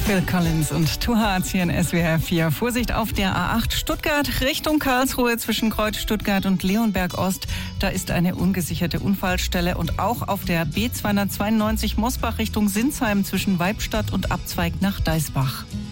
Phil Collins und Two Hearts hier in SWR 4. Vorsicht auf der A8 Stuttgart Richtung Karlsruhe zwischen Kreuz Stuttgart und Leonberg Ost. Da ist eine ungesicherte Unfallstelle. Und auch auf der B292 Mosbach Richtung Sinsheim zwischen Weibstadt und Abzweig nach Deisbach.